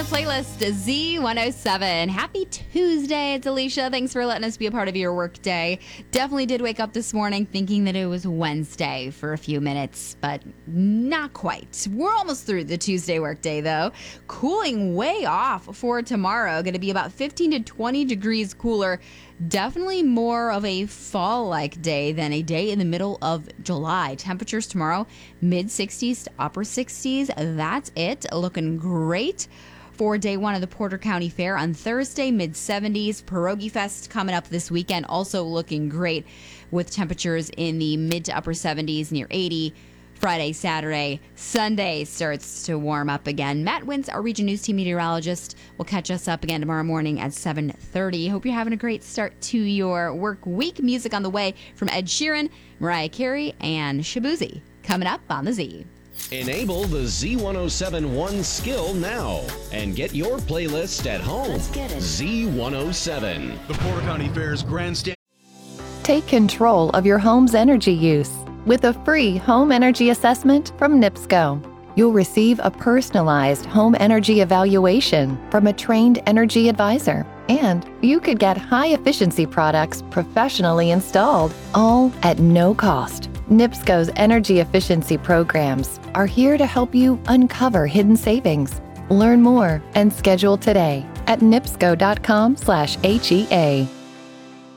the playlist, Z107. Happy Tuesday. It's Alicia. Thanks for letting us be a part of your work day. Definitely did wake up this morning thinking that it was Wednesday for a few minutes, but not quite. We're almost through the Tuesday work day, though. Cooling way off for tomorrow. Going to be about 15 to 20 degrees cooler. Definitely more of a fall-like day than a day in the middle of July. Temperatures tomorrow, mid-60s to upper 60s. That's it. Looking great for day one of the Porter County Fair on Thursday, mid-70s. Pierogi Fest coming up this weekend, also looking great with temperatures in the mid to upper 70s, near 80. Friday, Saturday, Sunday starts to warm up again. Matt Wintz, our Region News Team meteorologist, will catch us up again tomorrow morning at 7:30. Hope you're having a great start to your work week. Music on the way from Ed Sheeran, Mariah Carey, and Shabuzi. Coming up on the Z. Enable the Z107 One skill now and get your playlist at home. Let's get it. Z107. The Porter County Fair's grandstand. Take control of your home's energy use with a free home energy assessment from NIPSCO. You'll receive a personalized home energy evaluation from a trained energy advisor, and you could get high-efficiency products professionally installed, all at no cost. NIPSCO's energy efficiency programs are here to help you uncover hidden savings. Learn more and schedule today at nipsco.com/HEA.